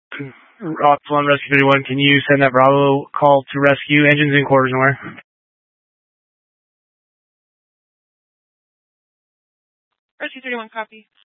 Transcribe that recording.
Upsilon Rescue 31, can you send that Bravo call to rescue? Engines in quarters and where? Rescue 31, copy.